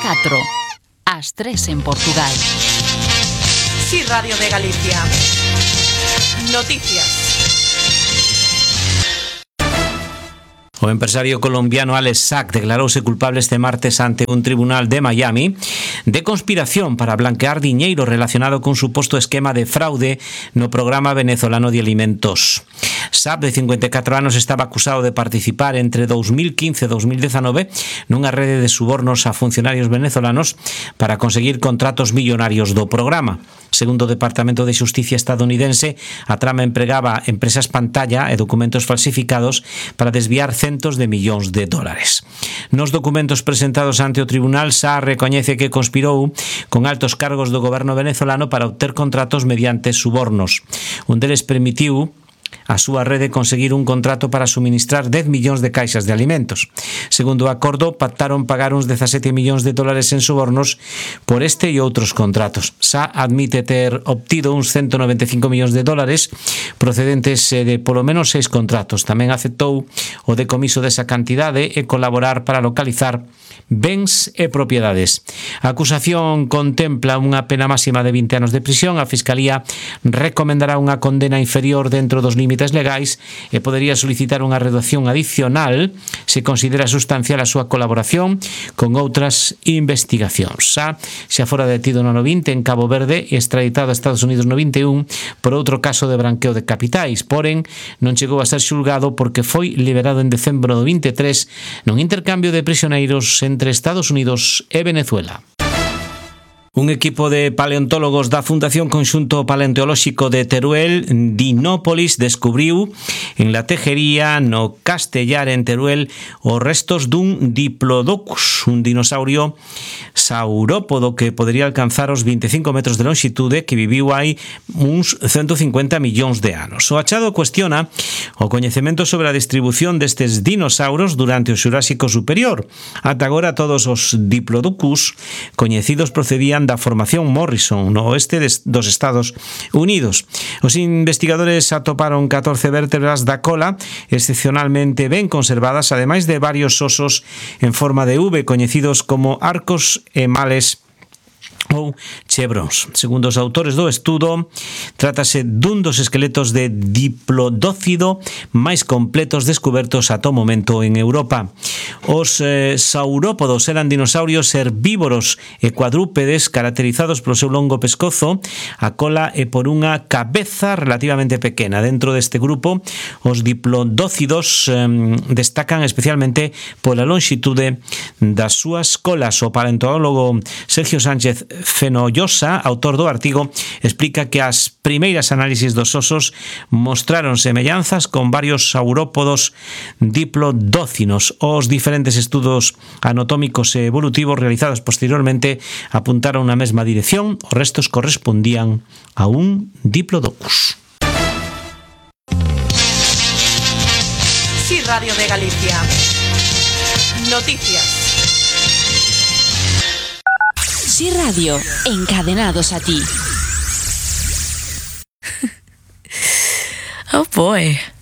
4, ás 3 en Portugal. Sí, Radio de Galicia. Noticias. O empresario colombiano Alex Sack declarouse culpable este martes ante un tribunal de Miami de conspiración para blanquear diñeiro relacionado cun suposto esquema de fraude no programa venezolano de alimentos. Sack, de 54 anos, estaba acusado de participar entre 2015 e 2019 nunha rede de subornos a funcionarios venezolanos para conseguir contratos millonarios do programa. Segundo o Departamento de Xusticia estadounidense, a trama empregaba empresas pantalla e documentos falsificados para desviar centos de millóns de dólares. Nos documentos presentados ante o tribunal, Sack recoñece que conspirou con altos cargos do goberno venezolano para obter contratos mediante subornos. Un deles permitiu a súa rede conseguir un contrato para suministrar 10 millóns de caixas de alimentos. Segundo o acordo, pactaron pagar uns 17 millóns de dólares en subornos por este e outros contratos. Sack admite ter obtido uns 195 millóns de dólares procedentes de polo menos 6 contratos. Tamén aceptou o decomiso desa cantidade e colaborar para localizar bens e propiedades. A acusación contempla unha pena máxima de 20 anos de prisión. A Fiscalía recomendará unha condena inferior dentro dos límites legais e podería solicitar unha reducción adicional se considera sustancial a súa colaboración con outras investigacións. Sack xa fora detido no 90 en Cabo Verde e extraditado a Estados Unidos no 21 por outro caso de branqueo de capitais, porén non chegou a ser xulgado porque foi liberado en decembro do 23 nun intercambio de prisioneiros entre Estados Unidos e Venezuela. Un equipo de paleontólogos da Fundación Conxunto Paleontolóxico de Teruel, Dinópolis, descubriu en la Tejería, no Castellar, en Teruel, os restos dun Diplodocus, un dinosaurio saurópodo que podería alcanzar os 25 metros de longitude, que viviu hai uns 150 millóns de anos. O achado cuestiona o coñecemento sobre a distribución destes dinosauros durante o Xurásico Superior. Ata agora todos os Diplodocus coñecidos procedían da formación Morrison no oeste dos Estados Unidos. Os investigadores atoparon 14 vértebras da cola excepcionalmente ben conservadas, ademais de varios osos en forma de V coñecidos como arcos e males ou chevrons. Segundo os autores do estudo, trátase dun dos esqueletos de diplodócido máis completos descubertos ata o momento en Europa. Os saurópodos eran dinosaurios herbívoros e cuadrúpedes caracterizados polo seu longo pescozo, a cola e por unha cabeza relativamente pequena. Dentro deste grupo, os diplodócidos destacan especialmente pola longitude das súas colas. O paleontólogo Sergio Sánchez Fenollosa, autor do artigo, explica que as primeiras análisis dos osos mostraron semellanzas con varios saurópodos diplodócinos. Os diferentes estudos anatómicos e evolutivos realizados posteriormente apuntaron na mesma dirección. Os restos correspondían a un Diplodocus. Sí, Radio de Galicia. Noticias. Sí Radio, encadenados a ti. Oh boy.